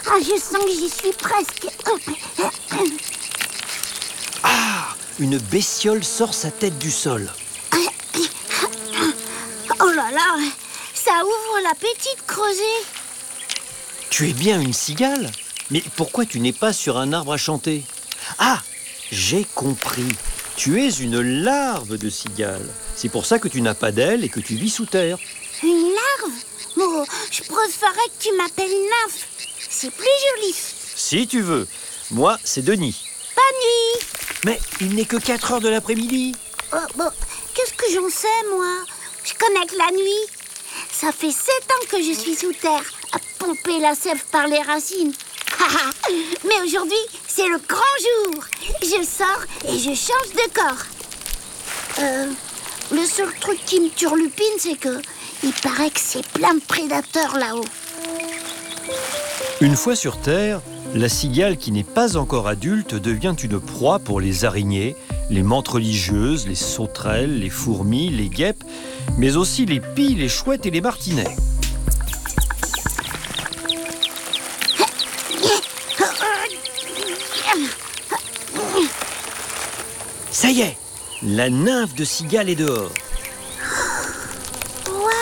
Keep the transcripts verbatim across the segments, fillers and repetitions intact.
Ah, je sens que j'y suis presque. Ah, une bestiole sort sa tête du sol. Oh là là, ça ouvre l'appétit de creuser. Tu es bien une cigale? Mais pourquoi tu n'es pas sur un arbre à chanter? Ah, j'ai compris. Tu es une larve de cigale. C'est pour ça que tu n'as pas d'ailes et que tu vis sous terre. Une larve? Oh, je préférerais que tu m'appelles nymphe. C'est plus joli. Si tu veux. Moi, c'est Denis. Pas nuit. Mais il n'est que quatre heures de l'après-midi. Oh, bon, qu'est-ce que j'en sais, moi? Je connais que la nuit. Ça fait sept ans que je suis sous terre, à pomper la sève par les racines. Mais aujourd'hui, c'est le grand jour. Je sors et je change de corps. Euh, le seul truc qui me turlupine, c'est que il paraît que c'est plein de prédateurs là-haut. Une fois sur Terre, la cigale qui n'est pas encore adulte devient une proie pour les araignées, les menthes religieuses, les sauterelles, les fourmis, les guêpes, mais aussi les pies, les chouettes et les martinets. Ça y est, la nymphe de cigale est dehors. Waouh!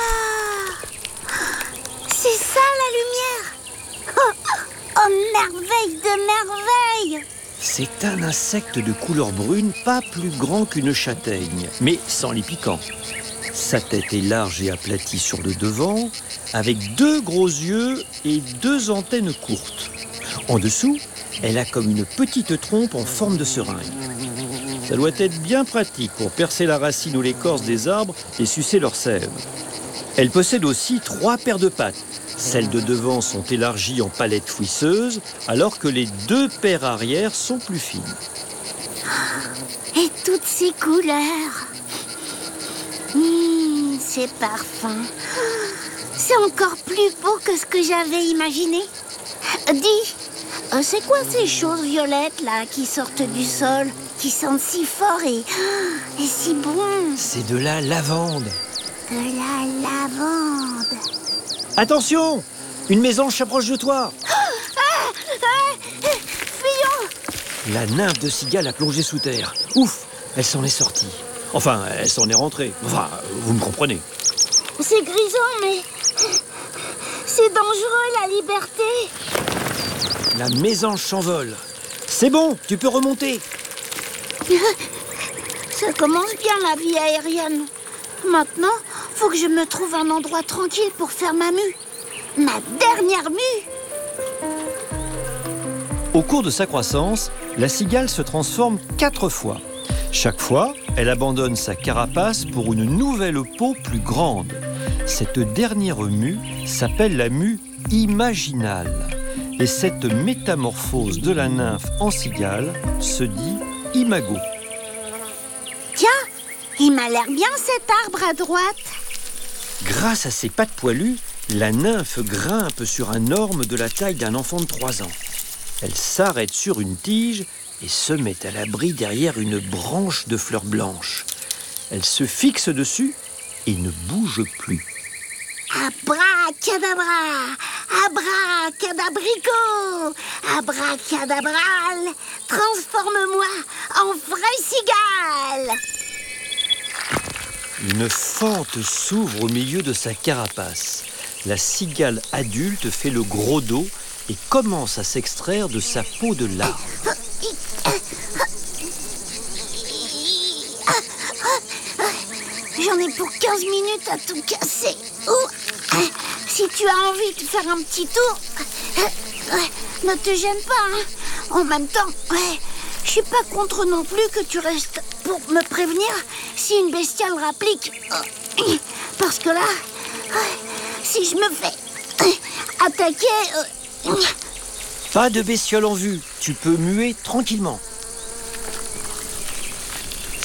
C'est ça la lumière! Oh, oh, merveille de merveille! C'est un insecte de couleur brune, pas plus grand qu'une châtaigne, mais sans les piquants. Sa tête est large et aplatie sur le devant, avec deux gros yeux et deux antennes courtes. En dessous, elle a comme une petite trompe en forme de seringue. Ça doit être bien pratique pour percer la racine ou l'écorce des arbres et sucer leur sève. Elle possède aussi trois paires de pattes. Celles de devant sont élargies en palettes fouisseuses, alors que les deux paires arrière sont plus fines. Et toutes ces couleurs. Mmh, c'est parfum. C'est encore plus beau que ce que j'avais imaginé. Dis, euh, c'est quoi ces choses violettes là qui sortent du sol, qui sentent si fort et, et si bon? C'est de la lavande. De la lavande. Attention! Une mésange s'approche de toi! Ah, ah, fuyons! La nymphe de cigale a plongé sous terre. Ouf! Elle s'en est sortie. Enfin, elle s'en est rentrée. Enfin, vous me comprenez. C'est grisant, mais c'est dangereux, la liberté. La mésange s'envole. C'est bon, tu peux remonter. Ça commence bien, la vie aérienne. Maintenant, faut que je me trouve un endroit tranquille pour faire ma mue. Ma dernière mue. Au cours de sa croissance, la cigale se transforme quatre fois. Chaque fois, elle abandonne sa carapace pour une nouvelle peau plus grande. Cette dernière mue s'appelle la mue imaginale. Et cette métamorphose de la nymphe en cigale se dit imago. Tiens, il m'a l'air bien cet arbre à droite. Grâce à ses pattes poilues, la nymphe grimpe sur un orme de la taille d'un enfant de trois ans. Elle s'arrête sur une tige et se met à l'abri derrière une branche de fleurs blanches. Elle se fixe dessus et ne bouge plus. Abracadabra, abracadabrico, abracadabral, transforme-moi en vraie cigale. Une fente s'ouvre au milieu de sa carapace. La cigale adulte fait le gros dos et commence à s'extraire de sa peau de larve. J'en ai pour quinze minutes à tout casser. Ouh. Si tu as envie de faire un petit tour, ne te gêne pas. Hein. En même temps, je suis pas contre non plus que tu restes pour me prévenir si une bestiale rapplique. Parce que là, si je me fais attaquer... Pas de bestiole en vue, tu peux muer tranquillement.